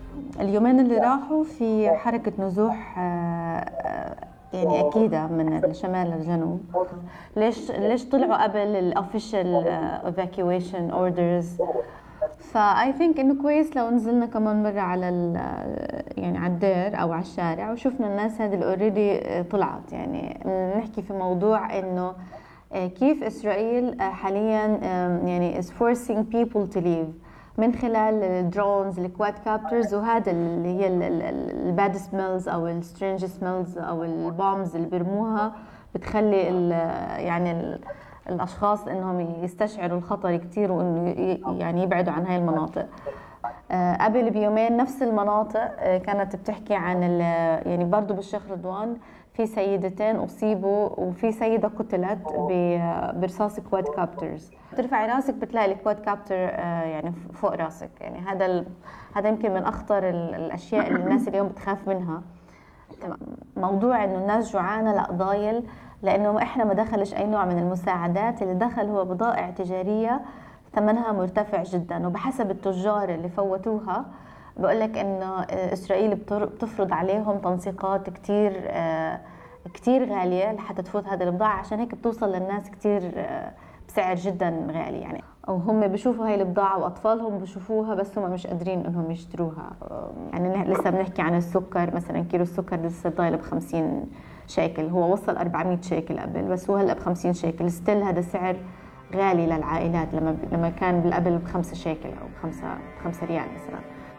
اليومين اللي راحوا في حركة نزوح يعني أكيدة من الشمال للجنوب. ليش طلعوا قبل الأوفيشال evacuation orders؟ فاي ثينك انه كويس لو نزلنا كمان مرة على يعني على الدير او على الشارع وشفنا الناس هذه اللي اوريدي طلعت. يعني نحكي في موضوع انه كيف اسرائيل حاليا يعني is forcing people to leave من خلال الدرونز الكواد كابترز، وهذا اللي هي الباد سميلز او السترينج سميلز او البومز اللي بيرموها بتخلي يعني الاشخاص انهم يستشعروا الخطر كتير وانه يعني يبعدوا عن هاي المناطق. قبل بيومين نفس المناطق كانت بتحكي عن يعني برضو بالشيخ رضوان في سيدتين اصيبوا وفي سيده قتلت برصاص كواد كابترز. ترفعي راسك بتلاقي الكواد كابتر يعني فوق راسك. يعني هذا يمكن من اخطر الاشياء اللي الناس اليوم بتخاف منها. موضوع انه الناس جوعانه لا ضايل، لانه احنا ما دخلش اي نوع من المساعدات. اللي دخل هو بضائع تجاريه ثمنها مرتفع جدا، وبحسب التجار اللي فوتوها بقولك انه اسرائيل بتفرض عليهم تنسيقات كتير غاليه لحتى تفوت هذه البضاعه، عشان هيك بتوصل للناس كتير بسعر جدا غالي. يعني او هم بيشوفوا هاي البضاعه واطفالهم بيشوفوها بس هم مش قادرين انهم يشتروها. يعني لسه بنحكي عن السكر مثلا، كيلو السكر لسه ضايل ب50 شيكل، هو وصل 400 شيكل قبل، بس هو هلا ب50 شيكل. ستيل هذا سعر غالي للعائلات لما كان قبل ب5 شيكل او ب5 ريال مثلا.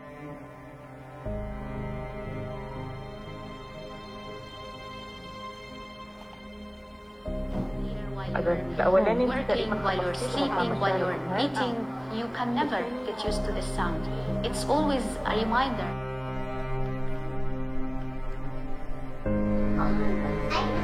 Working, while you're sleeping, while you're eating, you can never get used to this sound. It's always a reminder.